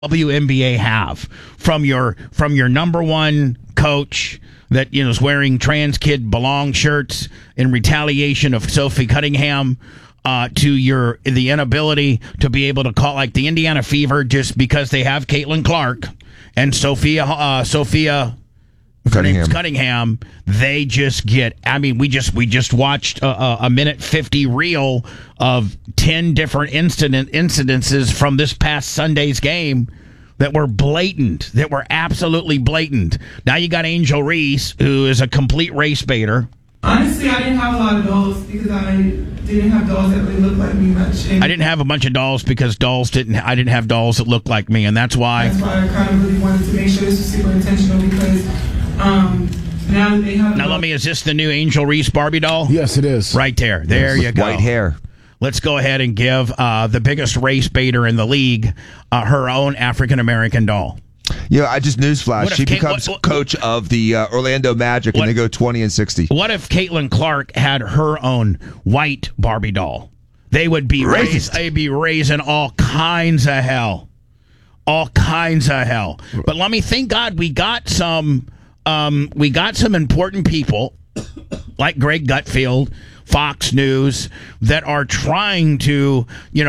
WNBA have from your number one coach that is wearing trans kid belong shirts in retaliation of Sophie Cunningham, to the inability to be able to call, like the Indiana Fever, just because they have Caitlin Clark and Sophia Cunningham, they just get. I mean, we just watched a minute 50 reel of 10 different incidences from this past Sunday's game that were blatant, that were absolutely blatant. Now you got Angel Reese, who is a complete race baiter. Honestly, I didn't have a lot of dolls because I didn't have dolls that really looked like me much. I didn't have a bunch of dolls because I didn't have dolls that looked like me, and that's why. That's why I kind of really wanted to make sure this was super intentional because now that they have. Now, is this the new Angel Reese Barbie doll? Yes, it is. Right there. There you go. White hair. Let's go ahead and give the biggest race baiter in the league her own African-American doll. I just newsflash. She becomes coach of the Orlando Magic, and they go 20-60. What if Caitlin Clark had her own white Barbie doll? They would be raising all kinds of hell. All kinds of hell. But let me thank God we got some important people like Greg Gutfeld, Fox News, that are trying to,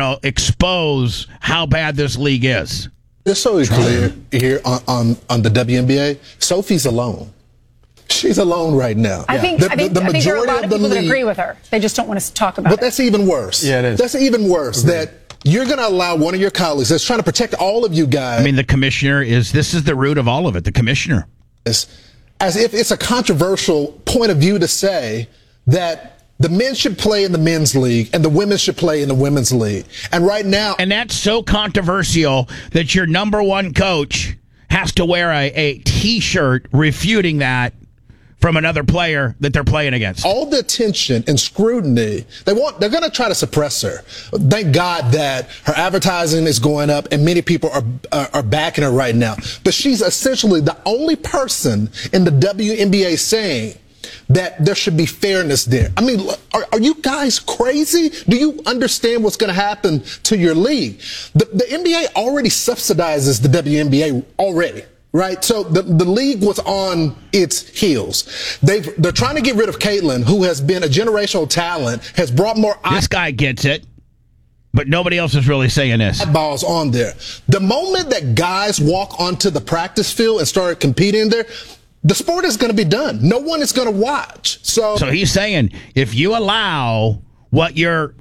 expose how bad this league is. It's so clear here on the WNBA. Sophie's alone. She's alone right now. I think there are a lot of people that agree with her. They just don't want to talk about it. But that's even worse. Yeah, it is. That's even worse. That you're going to allow one of your colleagues that's trying to protect all of you guys. I mean, the commissioner this is the root of all of it. The commissioner. As if it's a controversial point of view to say that the men should play in the men's league and the women should play in the women's league. And right now. And that's so controversial that your number one coach has to wear a T-shirt refuting that from another player that they're playing against. All the attention and scrutiny, they're going to try to suppress her. Thank God that her advertising is going up and many people are backing her right now. But she's essentially the only person in the WNBA saying that there should be fairness there. I mean, are you guys crazy? Do you understand what's going to happen to your league? The NBA already subsidizes the WNBA already. Right, so the league was on its heels. They're trying to get rid of Caitlin, who has been a generational talent, has brought more. This guy gets it, but nobody else is really saying this. Balls on there. The moment that guys walk onto the practice field and start competing there, the sport is going to be done. No one is going to watch. So he's saying if you allow what you're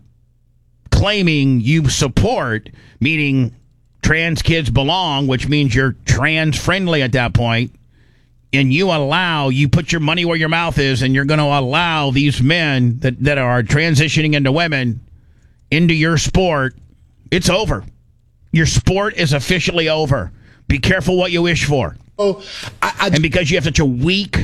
claiming you support, meaning trans kids belong, which means you're trans friendly at that point, and you put your money where your mouth is, and you're going to allow these men that are transitioning into women into your sport, it's over. Your sport is officially over. Be careful what you wish for. Oh, and because you have such a weak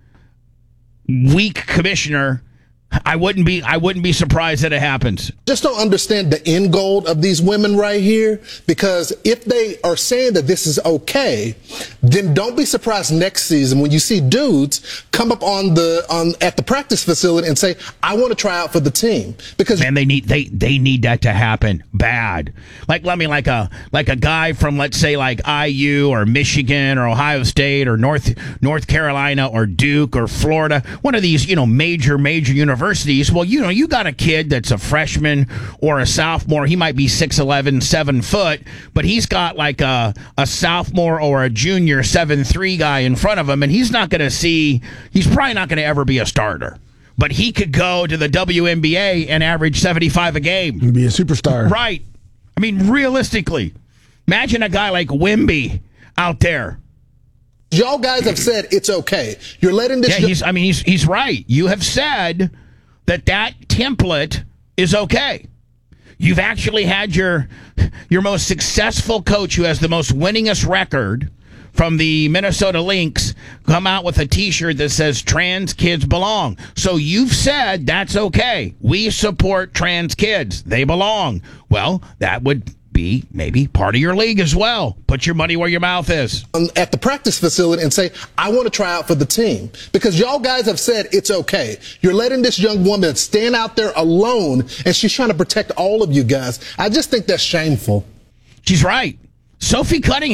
commissioner, I wouldn't be surprised that it happens. Just don't understand the end goal of these women right here, because if they are saying that this is okay, then don't be surprised next season when you see dudes come up at the practice facility and say, "I want to try out for the team." Because they need that to happen bad. Like a guy from, let's say, like IU or Michigan or Ohio State or North Carolina or Duke or Florida, one of these major universities. Well, you got a kid that's a freshman or a sophomore. He might be 6'11", 7 foot, but he's got like a sophomore or a junior 7'3" guy in front of him, and he's probably not going to ever be a starter. But he could go to the WNBA and average 75 a game. Be a superstar. Right. I mean, realistically, imagine a guy like Wemby out there. Y'all guys have said it's okay. You're letting this. Yeah, he's right. You have said that template is okay. You've actually had your most successful coach, who has the most winningest record from the Minnesota Lynx, come out with a T-shirt that says "Trans kids belong." So you've said that's okay. We support trans kids. They belong. Well, that would be maybe part of your league as well. Put your money where your mouth is. At the practice facility and say, "I want to try out for the team," because y'all guys have said it's okay. You're letting this young woman stand out there alone, and she's trying to protect all of you guys. I just think that's shameful. She's right. Sophie Cunningham